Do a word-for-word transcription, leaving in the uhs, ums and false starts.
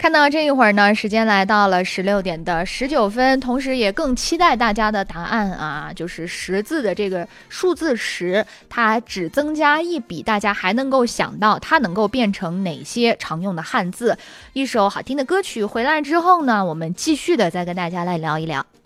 看到这一会儿呢，时间来到了十六点的十九分，同时也更期待大家的答案啊，就是十字的这个数字十，它只增加一笔，大家还能够想到它能够变成哪些常用的汉字？一首好听的歌曲回来之后呢，我们继续的再跟大家来聊一聊。